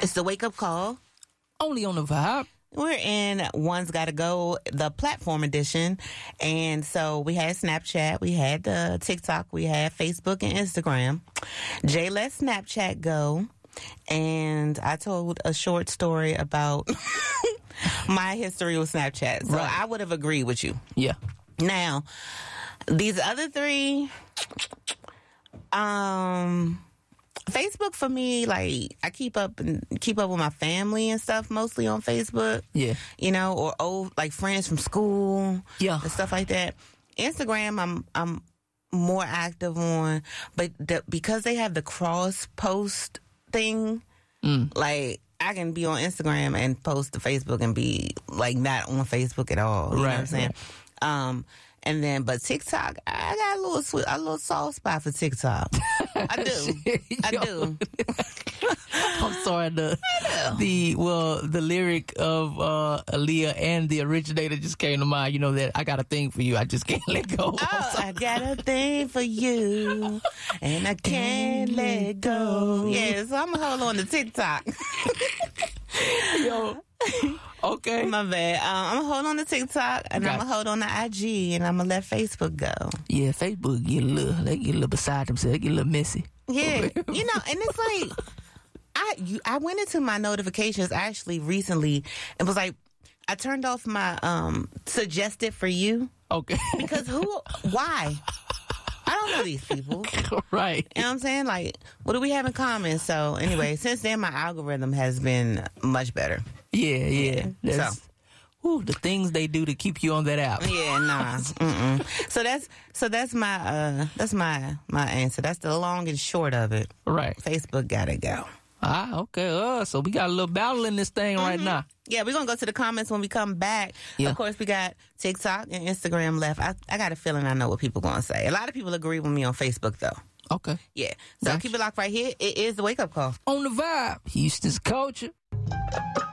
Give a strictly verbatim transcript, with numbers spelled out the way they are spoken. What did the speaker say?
It's the Wake Up Call. Only on the Vibe. We're in One's Gotta Go, the platform edition. And so we had Snapchat, we had the TikTok, we had Facebook and Instagram. Jay let Snapchat go. And I told a short story about my history with Snapchat. So Right. I would have agreed with you. Yeah. Now, these other three, um... Facebook for me, like I keep up and keep up with my family and stuff mostly on Facebook. Yeah. You know, or old like friends from school. Yeah. And stuff like that. Instagram, I'm I'm more active on, but the, because they have the cross post thing, Mm. like I can be on Instagram and post to Facebook and be like not on Facebook at all. You know Right, what I'm saying? right. Um, and then, but TikTok, I got a little sweet, a little soft spot for TikTok. I do, I Yo. do. I'm sorry. The the well, the lyric of uh, Aaliyah and the originator just came to mind. You know that I got a thing for you. I just can't let go. Oh, I got a thing for you, and I can't let go. Yeah, so I'm gonna hold on to TikTok. Yo. Okay. My bad. Um, I'm gonna hold on to TikTok, and Got I'm gonna hold on to I G, and I'm gonna let Facebook go. Yeah, Facebook get a little, they get a little beside themselves. They get a little messy. Yeah, you know, and it's like I you, I went into my notifications actually recently and was like, I turned off my um suggested for you Okay. because who? Why? I don't know these people. Right. You know what I'm saying? Like, what do we have in common? So anyway, since then my algorithm has been much better. Yeah, yeah. Yeah. That's, So. Ooh, the things they do to keep you on that app. Yeah, nah. Mm-mm. So that's so that's my uh that's my my answer. That's the long and short of it. Right. Facebook gotta go. Ah, okay. Uh, so we got a little battle in this thing right now. Yeah, we're gonna go to the comments when we come back. Yeah. Of course, we got TikTok and Instagram left. I, I got a feeling I know what people gonna say. A lot of people agree with me on Facebook though. Okay. Yeah. So Gotcha. keep it locked right here. It is the Wake Up Call. On the Vibe, Houston's culture.